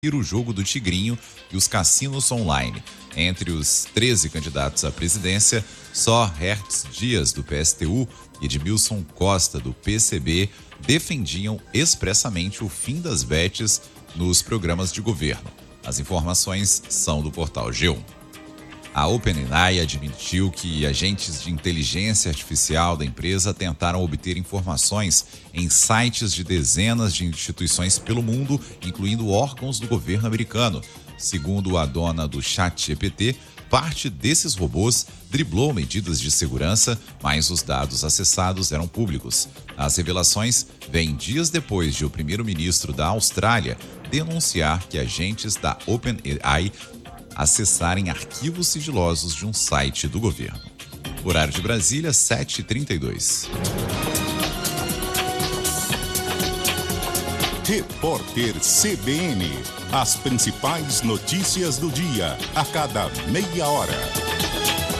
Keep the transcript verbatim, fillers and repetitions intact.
o jogo do Tigrinho e os cassinos online. Entre os treze candidatos à presidência, só Hertz Dias, do P S T U, e Edmilson Costa, do P C B, defendiam expressamente o fim das bets nos programas de governo. As informações são do portal G um. A OpenAI admitiu que agentes de inteligência artificial da empresa tentaram obter informações em sites de dezenas de instituições pelo mundo, incluindo órgãos do governo americano. Segundo a dona do ChatGPT, parte desses robôs driblou medidas de segurança, mas os dados acessados eram públicos. As revelações vêm dias depois de o primeiro-ministro da Austrália denunciar que agentes da OpenAI acessarem arquivos sigilosos de um site do governo. Horário de Brasília, sete e trinta e dois. Repórter C B N. As principais notícias do dia, a cada meia hora.